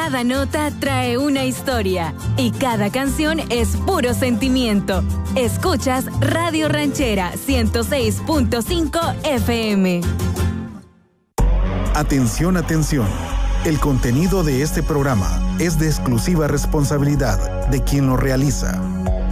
Cada nota trae una historia y cada canción es puro sentimiento. Escuchas Radio Ranchera 106.5 FM. Atención, atención. El contenido de este programa es de exclusiva responsabilidad de quien lo realiza.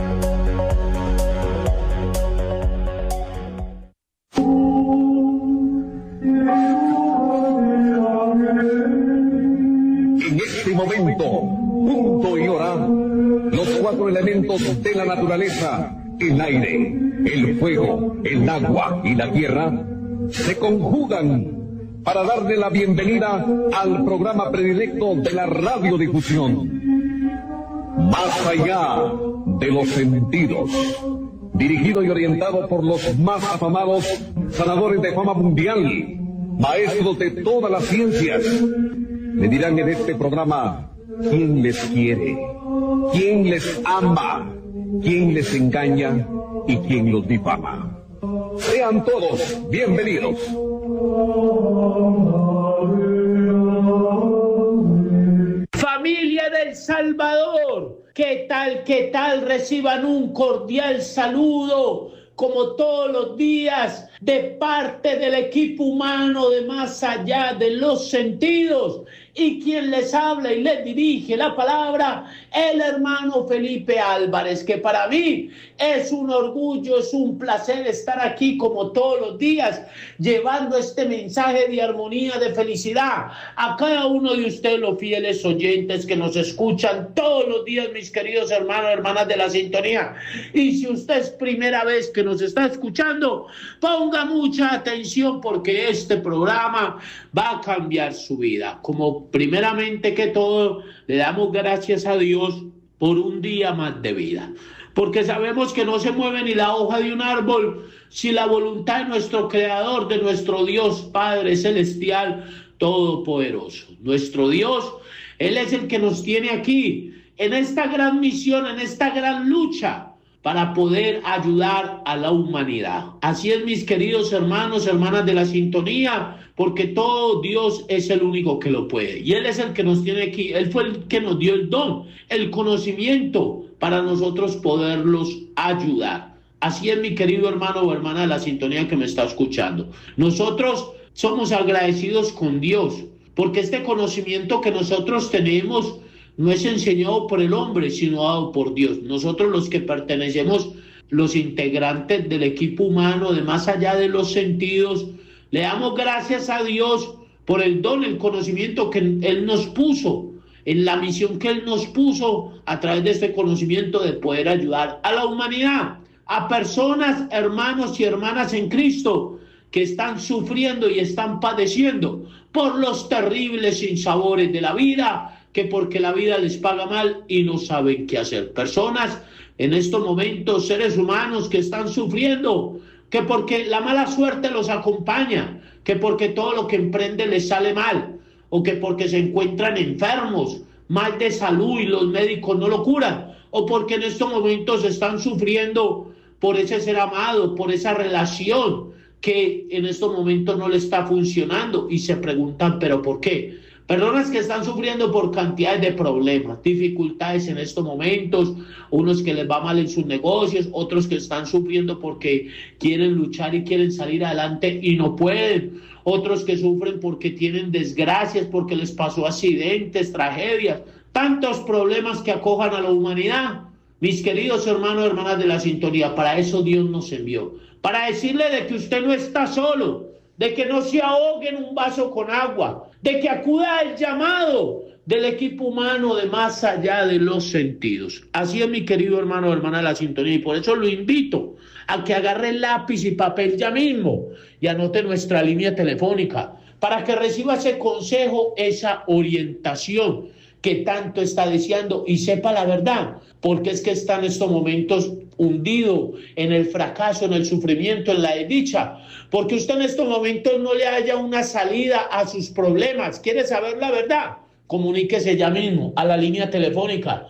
En este momento, punto y hora, los cuatro elementos de la naturaleza, el aire, el fuego, el agua y la tierra, se conjugan para darle la bienvenida al programa predilecto de la radiodifusión. Más allá de los sentidos, dirigido y orientado por los más afamados sanadores de fama mundial, maestros de todas las ciencias. Le dirán en este programa quién les quiere, quién les ama, quién les engaña y quién los difama. Sean todos bienvenidos. Familia del Salvador, ¿qué tal? ¿Qué tal? Reciban un cordial saludo, como todos los días, de parte del equipo humano de Más Allá de los Sentidos. Y quien les habla y les dirige la palabra, el hermano Felipe Álvarez, que para mí es un orgullo, es un placer estar aquí como todos los días, llevando este mensaje de armonía, de felicidad a cada uno de ustedes, los fieles oyentes que nos escuchan todos los días, mis queridos hermanos, hermanas de la sintonía. Y si usted es primera vez que nos está escuchando, ponga mucha atención, porque este programa va a cambiar su vida. Como primeramente que todo, le damos gracias a Dios por un día más de vida, porque sabemos que no se mueve ni la hoja de un árbol sin la voluntad de nuestro Creador, de nuestro Dios Padre Celestial Todopoderoso. Nuestro Dios, Él es el que nos tiene aquí, en esta gran misión, en esta gran lucha, para poder ayudar a la humanidad. Así es, mis queridos hermanos, hermanas de la sintonía, porque todo Dios es el único que lo puede. Y Él es el que nos tiene aquí. Él fue el que nos dio el don, el conocimiento, para nosotros poderlos ayudar. Así es, mi querido hermano o hermana de la sintonía que me está escuchando. Nosotros somos agradecidos con Dios, porque este conocimiento que nosotros tenemos no es enseñado por el hombre, sino dado por Dios. Nosotros, los que pertenecemos, los integrantes del equipo humano de Más Allá de los Sentidos, le damos gracias a Dios por el don, el conocimiento que Él nos puso, en la misión que Él nos puso a través de este conocimiento, de poder ayudar a la humanidad, a personas, hermanos y hermanas en Cristo, que están sufriendo y están padeciendo por los terribles sinsabores de la vida, que porque la vida les paga mal y no saben qué hacer. Personas en estos momentos, seres humanos que están sufriendo, que porque la mala suerte los acompaña, que porque todo lo que emprenden les sale mal, o que porque se encuentran enfermos, mal de salud y los médicos no lo curan, o porque en estos momentos están sufriendo por ese ser amado, por esa relación que en estos momentos no le está funcionando y se preguntan, ¿pero por qué? Personas que están sufriendo por cantidades de problemas, dificultades en estos momentos, unos que les va mal en sus negocios, otros que están sufriendo porque quieren luchar y quieren salir adelante y no pueden, otros que sufren porque tienen desgracias, porque les pasó accidentes, tragedias, tantos problemas que acojan a la humanidad. Mis queridos hermanos y hermanas de la sintonía, para eso Dios nos envió, para decirle de que usted no está solo, de que no se ahogue en un vaso con agua, de que acuda al llamado del equipo humano de Más Allá de los Sentidos. Así es, mi querido hermano o hermana de la sintonía, y por eso lo invito a que agarre lápiz y papel ya mismo y anote nuestra línea telefónica para que reciba ese consejo, esa orientación que tanto está deseando y sepa la verdad, porque es que está en estos momentos hundido en el fracaso, en el sufrimiento, en la desdicha, porque usted en estos momentos no le haya una salida a sus problemas. ¿Quiere saber la verdad? Comuníquese ya mismo a la línea telefónica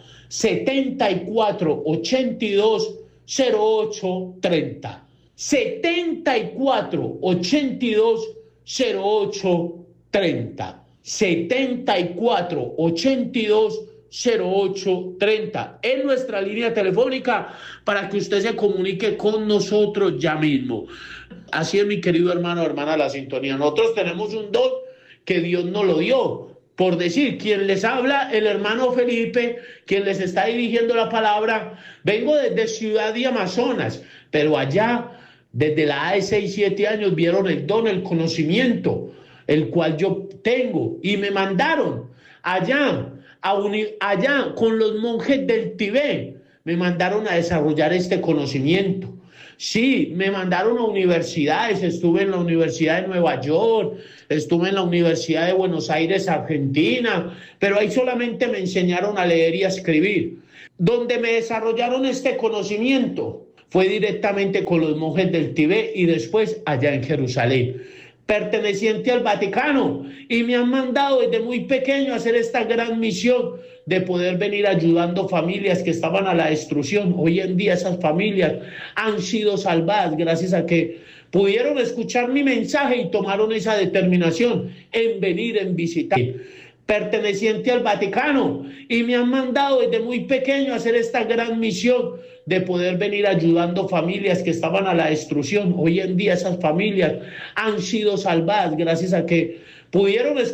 74820830, 74820830. 74 82 0830 en nuestra línea telefónica para que usted se comunique con nosotros ya mismo. Así es, mi querido hermano, hermana, la sintonía. Nosotros tenemos un don que Dios nos lo dio. Por decir, quien les habla, el hermano Felipe, quien les está dirigiendo la palabra, vengo desde Ciudad de Amazonas, pero allá, desde la hace 6, 7 años, vieron el don, el conocimiento, el cual yo tengo, y me mandaron allá con los monjes del Tibet, me mandaron a desarrollar este conocimiento. Sí, me mandaron a universidades, estuve en la Universidad de Nueva York, estuve en la Universidad de Buenos Aires, Argentina, pero ahí solamente me enseñaron a leer y a escribir. Donde me desarrollaron este conocimiento fue directamente con los monjes del Tibet y después allá en Jerusalén, perteneciente al Vaticano, y me han mandado desde muy pequeño a hacer esta gran misión de poder venir ayudando familias que estaban a la destrucción. Hoy en día esas familias han sido salvadas gracias a que pudieron escuchar mi mensaje y tomaron esa determinación en venir, en visitar. Perteneciente al Vaticano, y me han mandado desde muy pequeño a hacer esta gran misión de poder venir ayudando familias que estaban a la destrucción. Hoy en día esas familias han sido salvadas gracias a que pudieron